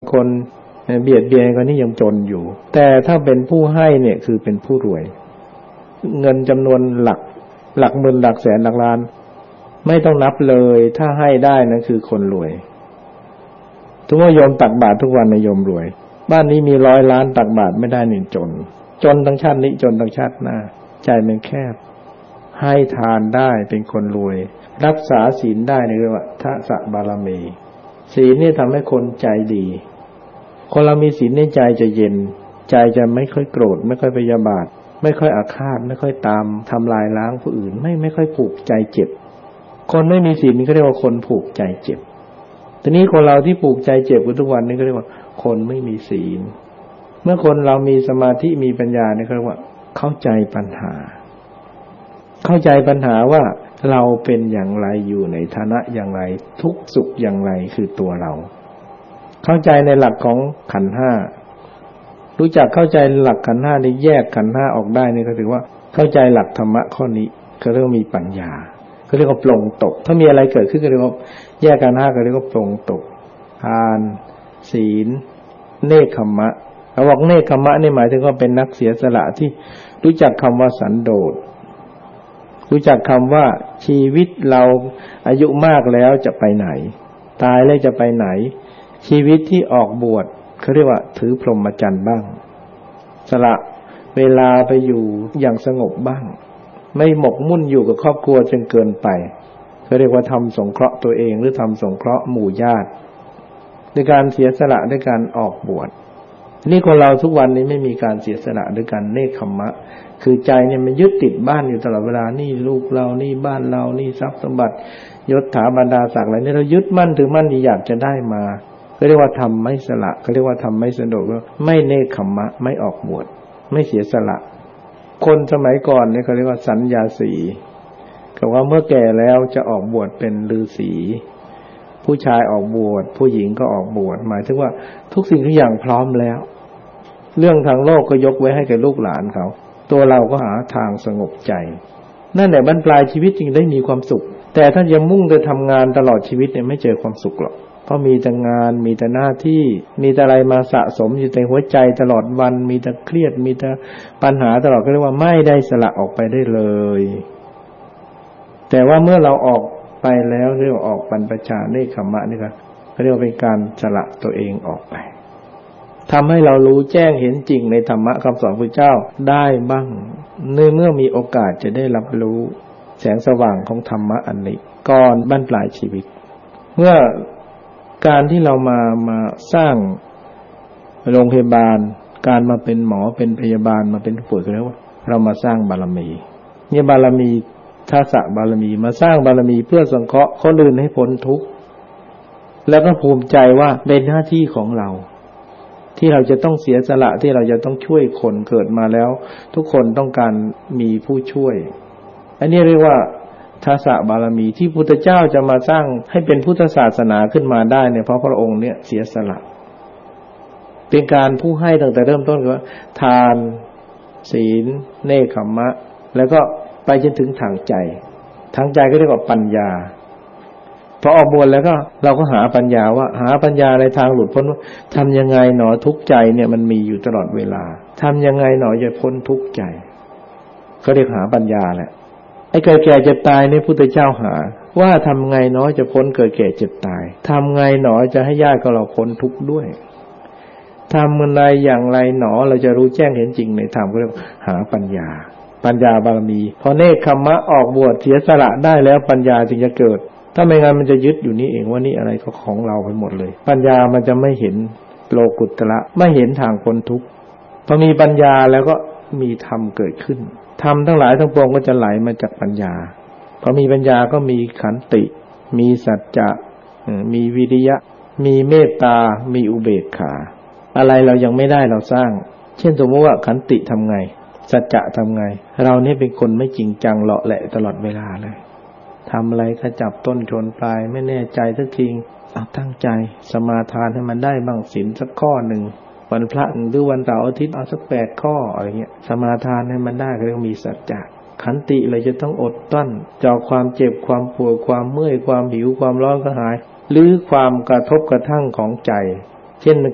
คนเบียดเบียนคนนี้ยังจนอยู่แต่ถ้าเป็นผู้ให้เนี่ยคือเป็นผู้รวยเงินจำนวนหลักหมื่นหลักแสนหลักล้านไม่ต้องนับเลยถ้าให้ได้นั่นคือคนรวยถึงว่าโยมตักบาตรทุกวันในโยมรวยบ้านนี้มี100 ล้านตักบาตรไม่ได้นี่จนทั้งชาตินี้จนทั้งชาติหน้าใจมันแคบให้ทานได้เป็นคนรวยรักษาศีลได้เรียกว่าทัสสะบารมีศีลนี่ทำให้คนใจดีคนเรามีศีลในใจจะเย็นใจจะไม่ค่อยโกรธไม่ค่อยพยาบาทไม่ค่อยอาฆาตไม่ค่อยตามทำลายล้างผู้อื่นไม่ค่อยผูกใจเจ็บคนไม่มีศีลนี่ก็เรียกว่าคนผูกใจเจ็บทีนี้คนเราที่ผูกใจเจ็บกันทุกวันนี้ก็เรียกว่าคนไม่มีศีลเมื่อคนเรามีสมาธิมีปัญญาเนี่ยเขาเรียกว่าเข้าใจปัญหาว่าเราเป็นอย่างไรอยู่ในฐานะอย่างไรทุกข์สุขอย่างไรคือตัวเราเข้าใจในหลักของขันธ์ห้ารู้จักเข้าใจหลักขันธ์ห้านี่แยกขันธ์ห้าออกได้นี่ก็ถือว่าเข้าใจหลักธรรมะข้อนี้ก็เรียกว่ามีปัญญาก็เรียกว่าปลงตกถ้ามีอะไรเกิดขึ้นก็เรียกว่าแยกขันธ์ห้าก็เรียกว่าปลงตกทานศีลเนกขัมมะเราบอกเนกขัมมะนี่หมายถึงว่าเป็นนักเสียสละที่รู้จักคำว่าสันโดษรู้จักคำว่าชีวิตเราอายุมากแล้วจะไปไหนตายแล้วจะไปไหนชีวิตที่ออกบวชเขาเรียกว่าถือพรหมจรรย์บ้างสละเวลาไปอยู่อย่างสงบบ้างไม่หมกมุ่นอยู่กับครอบครัวจนเกินไปเขาเรียกว่าทำสงเคราะห์ตัวเองหรือทำสงเคราะห์หมู่ญาติด้วยการเสียสละด้วยการออกบวชนี่คนเราทุกวันนี้ไม่มีการเสียสละด้วยการเนกขัมมะคือใจเนี่ยมันยึดติดบ้านอยู่ตลอดเวลานี่ลูกเรานี่บ้านเรานี่ทรัพย์สมบัติยศถาบรรดาศักดิ์อะไรนี่เรายึดมั่นถือมั่นอยากจะได้มาก็เรียกว่าทำไม่สละเขาเรียกว่าทำไม่สะดวกไม่เนกขัมมะไม่ออกบวชไม่เสียสละคนสมัยก่อนเนี่ยเขาเรียกว่าสัญญาสีก็ว่าเมื่อแก่แล้วจะออกบวชเป็นฤาษีผู้ชายออกบวชผู้หญิงก็ออกบวชหมายถึงว่าทุกสิ่งทุกอย่างพร้อมแล้วเรื่องทางโลกก็ยกไว้ให้แก่ลูกหลานเขาตัวเราก็หาทางสงบใจนั่นแหละบรรปลายชีวิตจึงได้มีความสุขแต่ถ้าจะมุ่งแต่ทำงานตลอดชีวิตเนี่ยไม่เจอความสุขหรอกเพราะมีแต่งานมีแต่หน้าที่มีแต่อะไรมาสะสมอยู่ในหัวใจตลอดวันมีแต่เครียดมีแต่ปัญหาตลอดก็เรียกว่าไม่ได้สละออกไปได้เลยแต่ว่าเมื่อเราออกไปแล้วเรียกว่าออกบรรพชาเนกขัมมะนี่ก็เรียกว่าเป็นการสละตัวเองออกไปทำให้เรารู้แจ้งเห็นจริงในธรรมะคำสอนพระเจ้าได้บ้างเมื่อมีโอกาสจะได้รับรู้แสงสว่างของธรรมะอันนี้ก่อนบั้นปลายชีวิตเมื่อการที่เรามาสร้างโรงพยาบาลการมาเป็นหมอเป็นพยาบาลมาเป็นผู้ป่วยก็เรียกว่าเรามาสร้างบารมีเนี่ยบารมีทัสสะบารมีมาสร้างบารมีเพื่อสงเคราะห์คนอื่นให้พ้นทุกข์แล้วก็ภูมิใจว่าเป็นหน้าที่ของเราที่เราจะต้องเสียสละที่เราจะต้องช่วยคนเกิดมาแล้วทุกคนต้องการมีผู้ช่วยอันนี้เรียกว่าทัสสะบารมีที่พุทธเจ้าจะมาสร้างให้เป็นพุทธศาสนาขึ้นมาได้เนี่ยเพราะพระองค์เนี่ยเสียสละเป็นการผู้ให้ตั้งแต่เริ่มต้นคือว่าทานศีลเนกขัมมะแล้วก็ไปจนถึงทางใจก็เรียกว่าปัญญาพอออกบวชแล้วก็เราก็หาปัญญาว่าหาปัญญาในทางหลุดพ้นว่าทำยังไงหนอทุกข์ใจเนี่ยมันมีอยู่ตลอดเวลาทำยังไงหนอจะพ้นทุกข์ใจเขาเรียกหาปัญญาแหละไอ้เกิดแก่เจ็บตายเนี่ยพุทธเจ้าหาว่าทำไงหนอจะพ้นเกิดแก่เจ็บตายทำไงหนอจะให้ญาติของเราพ้นทุกข์ด้วยทำอะไรอย่างไรหนอเราจะรู้แจ้งเห็นจริงในธรรมก็เรียกหาปัญญาบารมีพอเนกขัมมะออกบวชเสียสละได้แล้วปัญญาจึงจะเกิดถ้าไม่งั้นมันจะยึดอยู่นี่เองว่านี่อะไรก็ของเราไปหมดเลยปัญญามันจะไม่เห็นโลกุตระไม่เห็นทางพ้นทุกข์พอมีปัญญาแล้วก็มีธรรมเกิดขึ้นธรรมทั้งหลายทั้งปวงก็จะไหลมาจากปัญญาพอมีปัญญาก็มีขันติมีสัจจะมีวิริยะมีเมตตามีอุเบกขาอะไรเรายังไม่ได้เราสร้างเช่นสมมติว่าขันติทำไงสัจจะทำไงเราเนี่ยเป็นคนไม่จริงจังเลาะแหละตลอดเวลาเลยทำอะไรก็จับต้นชนปลายไม่แน่ใจสักทีเอาตั้งใจสมาทานให้มันได้บ้างศีลสักข้อหนึ่งวันพระหรือวันเสาร์อาทิตย์เอาสัก8 ข้ออะไรเงี้ยสมาทานให้มันได้ก็ต้องมีสัจจะขันติเลยจะต้องอดกลั้นจอความเจ็บความปวดความเมื่อยความหิวความร้อนกระหายหรือความกระทบกระทั่งของใจเช่น